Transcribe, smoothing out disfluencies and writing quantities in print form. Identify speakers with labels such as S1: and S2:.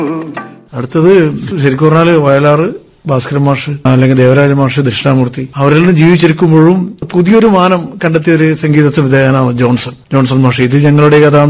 S1: അടുത്തത് ശരിക്കും പറഞ്ഞാല് വയലാറ് ഭാസ്കരൻ മാഷ് അല്ലെങ്കിൽ ദേവരാജ മാഷ്, ദക്ഷിണാമൂർത്തി അവരെല്ലാം ജീവിച്ചിരിക്കുമ്പോഴും പുതിയൊരു മാനം കണ്ടെത്തിയ ഒരു സംഗീത സംവിധായകനാണ് ജോൺസൺ മാഷ്. ഇത് ഞങ്ങളുടെ കഥ